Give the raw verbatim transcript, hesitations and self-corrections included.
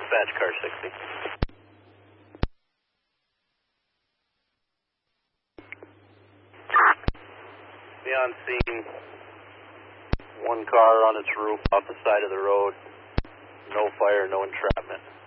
Dispatch, car sixty. Be on scene. One car on its roof off the side of the road. No fire, no entrapment.